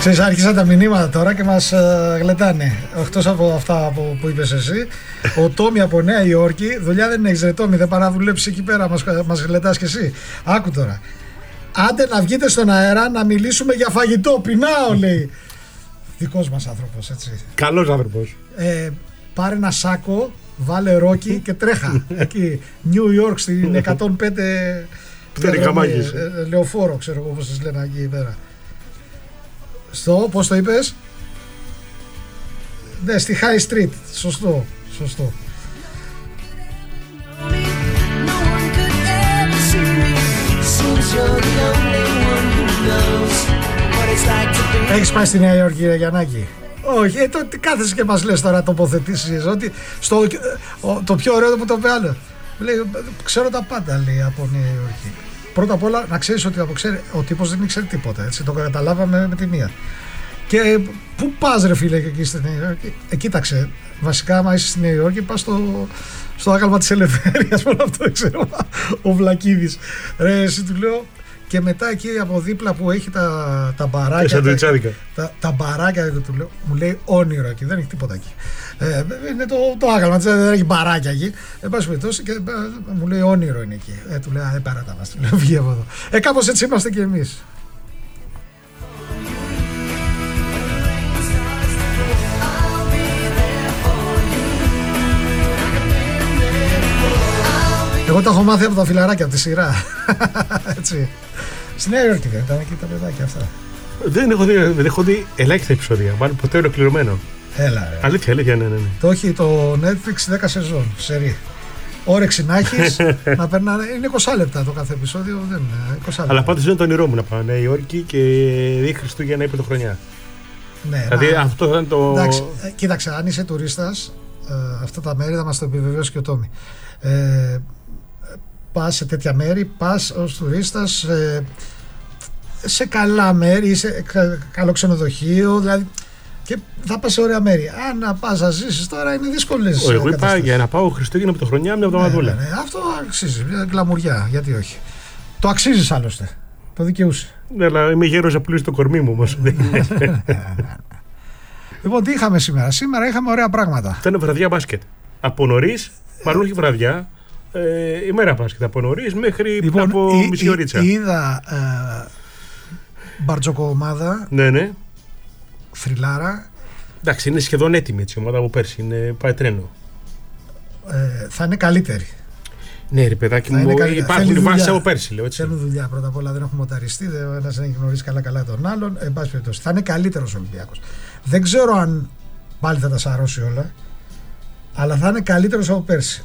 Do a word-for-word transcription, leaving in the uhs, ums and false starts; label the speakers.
Speaker 1: Ξέρεις, άρχισαν τα μηνύματα τώρα και μας uh, γλεντάνε. Εκτός από αυτά που, που είπες εσύ. Ο Τόμι από Νέα Υόρκη, δουλειά δεν έχεις ρε Τόμι, δεν παρά δουλέψεις εκεί πέρα, μας, μας γλεντάς κι εσύ. Άκου τώρα. Άντε να βγείτε στον αέρα να μιλήσουμε για φαγητό, πεινάω λέει. Δικός μας άνθρωπος, έτσι.
Speaker 2: Καλός άνθρωπος.
Speaker 1: Ε, πάρε ένα σάκο, βάλε ρόκι και τρέχα. Εκεί, New York στην εκατόν πέντε
Speaker 2: Καμάγης.
Speaker 1: Λεωφόρο, ξέρω εγώ πώς σας λένε εκεί πέρα. Στο, πώς το είπες? Ναι, στη High Street. Σωστό, σωστό. Έχεις πάει στη Νέα Υόρκη, ρε Γιαννάκη? Όχι, ε, το, τι κάθεσαι και μας λες τώρα τοποθετήσεις? Ότι στο, ο, το πιο ωραίο που το πει άλλο. Λέει, ξέρω τα πάντα, λέει, από Νέα Υόρκη. Πρώτα απ' όλα να ξέρεις ότι από ξέρει, ο τύπος δεν ήξερε τίποτα, έτσι, το καταλάβαμε με τη μία. Και πού πας ρε φίλε εκεί στη Νέα Υόρκη? Ε, κοίταξε, βασικά άμα είσαι στη Νέα Υόρκη πας στο, στο άγαλμα της Ελευθερίας, μόνο αυτό ξέρω, ο Βλακίδης. Ρε εσύ του λέω, και μετά εκεί από δίπλα που έχει τα, τα μπαράκια, τα, τα, τα μπαράκια του λέω, μου λέει όνειρο εκεί, δεν έχει τίποτα εκεί. Ε, είναι το, το άγαλμα, δεν έχει μπαράκια εκεί. Εν πάση περιπτώσει και ε, μου λέει όνειρο είναι εκεί. Ε, του λέω, δεν παράτα μας, του λέω, βγει από εδώ. Ε, κάπως έτσι είμαστε κι εμείς. Εγώ τα έχω μάθει από τα φιλαράκια, από τη σειρά. Έτσι. Στη Νέα Υόρκη δεν ήταν εκεί τα παιδάκια αυτά?
Speaker 2: Δεν έχω δει, δεν έχω δει ελάχιστα επεισόδια. Μάλλον ποτέ ολοκληρωμένο.
Speaker 1: Έλα ρε.
Speaker 2: Αλήθεια, αλήθεια, ναι, ναι, ναι.
Speaker 1: Το έχει το Netflix δέκα σεζόν, σερί. Όρεξη να έχεις, να περνάνε. Είναι είκοσι λεπτά το κάθε επεισόδιο, δεν είναι είκοσι λεπτά.
Speaker 2: Αλλά πάντως είναι το όνειρό μου να πάω Νέα Υόρκη και η Χριστούγεννα ή Πρωτοχρονιά.
Speaker 1: Ναι,
Speaker 2: δηλαδή
Speaker 1: μα...
Speaker 2: αυτό θα είναι το.
Speaker 1: Εντάξει, κοίταξε, αν είσαι τουρίστας, ε, αυτά τα μέρη θα μας το επιβεβαιώσει και ο Τόμι. Ε, πας σε τέτοια μέρη, πας ως τουρίστας ε, σε καλά μέρη, σε καλό ξενοδοχείο, δηλαδή, και θα πας σε ωραία μέρη. Αν να πας να ζήσεις τώρα είναι δύσκολες.
Speaker 2: Εγώ είπα για να πάω Χριστούγεννα από το χρονιά μια εβδομαδούλα.
Speaker 1: Ναι, ναι, ναι, αυτό αξίζει, μια γκλαμουριά, γιατί όχι. Το αξίζεις άλλωστε, το δικαιούσε.
Speaker 2: Ναι, αλλά είμαι γέρος να πουλήσει το κορμί μου όμως.
Speaker 1: Λοιπόν, τι είχαμε σήμερα? Σήμερα είχαμε ωραία πράγματα.
Speaker 2: Ήταν βραδιά μπάσκετ. Από νωρίς, μάλλον όχι βραδιά, ε, ημέρα μπάσκετ. Από νωρίς μέχρι
Speaker 1: λοιπόν,
Speaker 2: από
Speaker 1: ή,
Speaker 2: μισή ωρίτσα.
Speaker 1: Είδα ε, μπαρτζοκομάδα.
Speaker 2: Ναι, ναι.
Speaker 1: Θρυλάρα.
Speaker 2: Εντάξει, είναι σχεδόν έτοιμη έτσι η ομάδα από πέρσι. Είναι, πάει τρένο.
Speaker 1: Ε, θα είναι καλύτερη.
Speaker 2: Ναι, ρε παιδάκι μου, υπάρχουν βάσεις από πέρσι. Λέω, έτσι.
Speaker 1: Θέλουν δουλειά πρώτα απ' όλα. Δεν έχουμε μονταριστεί. Ο ένας δεν έχει γνωρίσει καλά-καλά τον άλλον. Εν πάση περιπτώσει, θα είναι καλύτερος ο Ολυμπιακός. Δεν ξέρω αν πάλι θα τα σαρώσει όλα. Αλλά θα είναι καλύτερος από πέρσι.